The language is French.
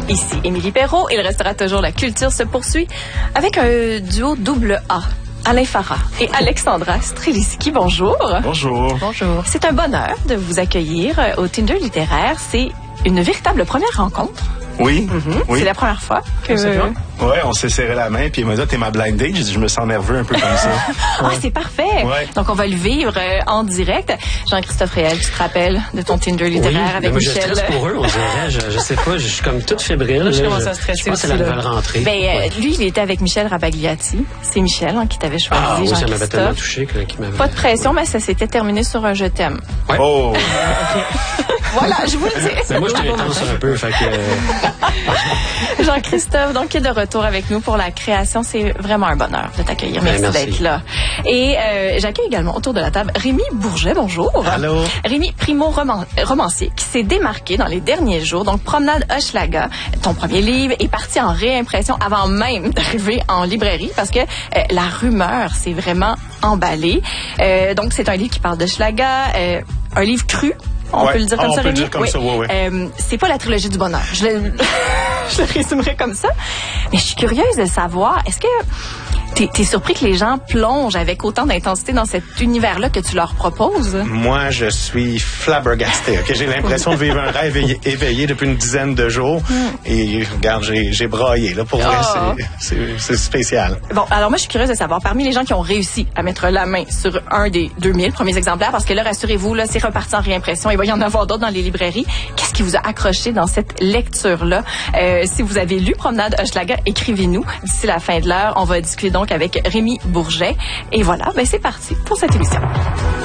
Ici Émilie Perrault. Il restera toujours La culture se poursuit avec un duo double A. Alain Farah et Alexandra Streliski. Bonjour. Bonjour. Bonjour. C'est un bonheur de vous accueillir au Tinder littéraire. C'est une véritable première rencontre. Oui. Oui. C'est la première fois que... Ouais, on s'est serré la main, puis il m'a dit, t'es ma blind date. J'ai dit, je me sens nerveux un peu comme ça. Ah, c'est parfait. Ouais. Donc, on va le vivre en direct. Jean-Christophe Réal, tu te rappelles de ton Tinder littéraire avec moi, Michel? Je stresse pour eux, on dirait. Je sais pas, je suis comme toute fébrile. Je commence à stresser. Je pense que c'est la nouvelle rentrée. Lui, il était avec Michel Rabagliati. C'est Michel qui t'avait choisi, oui, ça m'avait tellement Jean-Christophe. touché qu'il m'avait... Pas de pression, mais ça s'était terminé sur un « je t'aime ». Ouais. Oh! Voilà, je vous le dis. Mais moi, je te intense un peu, fait que... Jean-Christophe, donc, qui est de retour avec nous pour la création. C'est vraiment un bonheur de t'accueillir. Merci d'être là. Et j'accueille également autour de la table Rémi Bourget. Bonjour. Allô. Rémi, romancier, qui s'est démarqué dans les derniers jours. Donc, Promenade Hochelaga, ton premier livre, est parti en réimpression avant même d'arriver en librairie parce que la rumeur s'est vraiment emballée. Donc, c'est un livre qui parle d'Hochelaga, un livre cru. On peut le dire comme ça, Rémi? On peut le dire comme ça, oui. C'est pas la trilogie du bonheur. Je le résumerai comme ça. Mais je suis curieuse de savoir, est-ce que t'es surpris que les gens plongent avec autant d'intensité dans cet univers-là que tu leur proposes? Moi, je suis flabbergasté. Okay? J'ai l'impression de vivre un rêve éveillé depuis une dizaine de jours. Et regarde, j'ai braillé. Là, pour vrai, c'est spécial. Bon, alors moi, je suis curieuse de savoir, parmi les gens qui ont réussi à mettre la main sur un des 2000 premiers exemplaires, parce que là, rassurez-vous, là, c'est reparti en réimpression. Il va y en avoir d'autres dans les librairies. Qu'est-ce qui vous a accroché dans cette lecture-là? Si vous avez lu Promenade Hochelaga, écrivez-nous. D'ici la fin de l'heure, on va discuter donc avec Rémi Bourget. Et voilà, c'est parti pour cette émission.